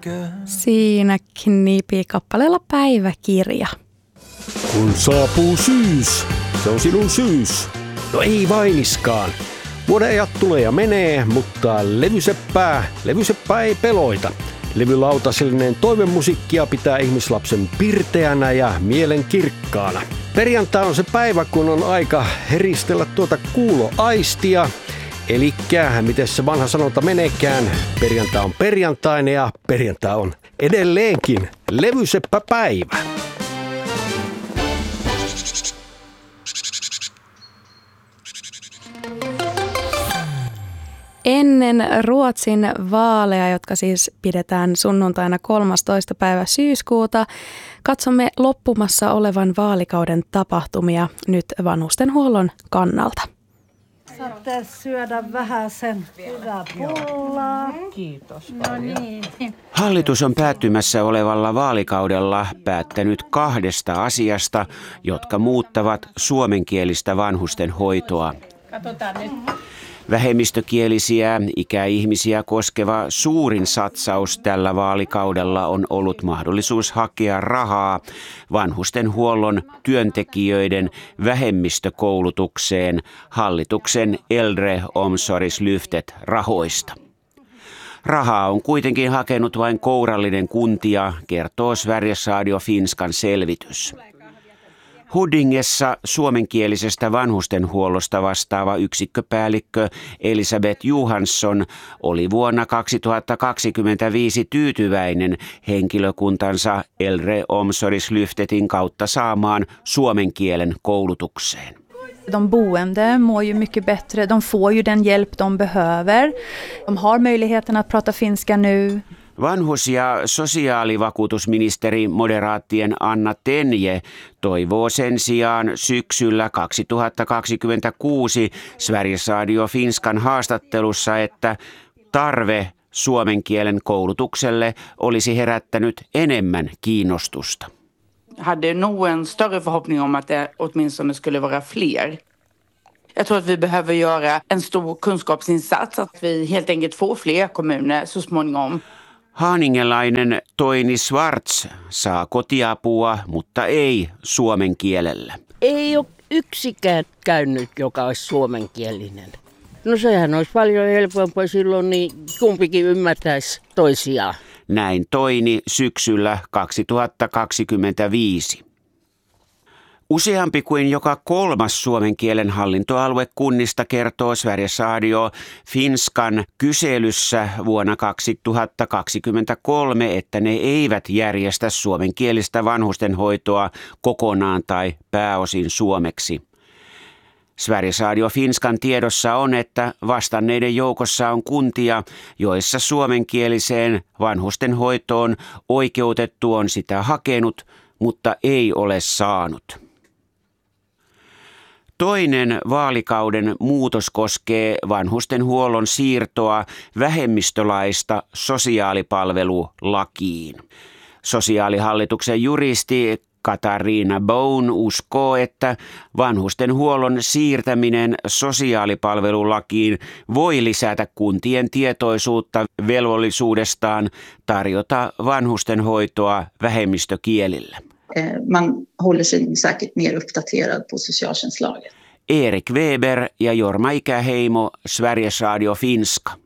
Siinä Knipi kappaleella Päiväkirja. Kun saapuu syys, se on sinun syys. No ei vainiskaan. Vuodenajat tulee ja menee, mutta levyseppää ei peloita. Levylautasellinen toivemusiikkia pitää ihmislapsen pirteänä ja mielen kirkkaana. Perjantai on se päivä, kun on aika heristellä tuota kuuloaistia. Elikkä, miten se vanha sanonta meneekään, perjantai on perjantaina ja perjantai on edelleenkin levyseppäpäivä. Ennen Ruotsin vaaleja, jotka siis pidetään sunnuntaina 13. päivä syyskuuta, katsomme loppumassa olevan vaalikauden tapahtumia nyt vanhustenhuollon kannalta. Saatte syödä vähän sen hyvää pullaa. Kiitos paljon. No niin. Hallitus on päättymässä olevalla vaalikaudella päättänyt 2 asiasta, jotka muuttavat suomenkielistä vanhustenhoitoa. Katsotaan nyt. Vähemmistökielisiä ikäihmisiä koskeva suurin satsaus tällä vaalikaudella on ollut mahdollisuus hakea rahaa vanhustenhuollon työntekijöiden vähemmistökoulutukseen hallituksen Äldreomsorgslyftet rahoista. Rahaa on kuitenkin hakenut vain kourallinen kuntia, kertoo Sveriges Radio Finskan selvitys. Huddingessa suomenkielisestä vanhustenhuollosta vastaava yksikköpäällikkö Elisabeth Johansson oli vuonna 2025 tyytyväinen henkilökuntansa Äldreomsorgslyftetin kautta saamaan suomen kielen koulutukseen. De boende mår ju mycket bättre, de får ju den hjälp de behöver. De har möjligheten att prata finska nu. Vanhus- ja sosiaalivakuutusministeri moderaattien Anna Tenje toivoo sen sijaan syksyllä 2026 Sveriges Radio Finskan haastattelussa, että tarve suomen kielen koulutukselle olisi herättänyt enemmän kiinnostusta. Hade nog en större förhoppning om att det åtminstone skulle vara fler. Jag tror att vi behöver göra en stor kunskapsinsats, att vi helt enkelt får fler kommuner så småningom. Haaningelainen Toini Schwartz saa kotiapua, mutta ei suomen kielellä. Ei ole yksikään käynyt, joka olisi suomenkielinen. No sehän olisi paljon helpompaa silloin, niin kumpikin ymmärtäisi toisiaan. Näin Toini syksyllä 2025. Useampi kuin joka 3. suomen kielen hallintoalue kunnista kertoo Sveriges Radio Finskan kyselyssä vuonna 2023, että ne eivät järjestä suomenkielistä vanhustenhoitoa kokonaan tai pääosin suomeksi. Sveriges Radio Finskan tiedossa on, että vastanneiden joukossa on kuntia, joissa suomenkieliseen vanhustenhoitoon oikeutettu on sitä hakenut, mutta ei ole saanut. Toinen vaalikauden muutos koskee vanhustenhuollon siirtoa vähemmistölaista sosiaalipalvelulakiin. Sosiaalihallituksen juristi Katariina Bone uskoo, että vanhustenhuollon siirtäminen sosiaalipalvelulakiin voi lisätä kuntien tietoisuutta velvollisuudestaan tarjota vanhustenhoitoa vähemmistökielillä. Man håller sig säkert mer uppdaterad på socialtjänstlagen. Erik Weber ja Jorma Ikäheimo, Sveriges Radio Finska.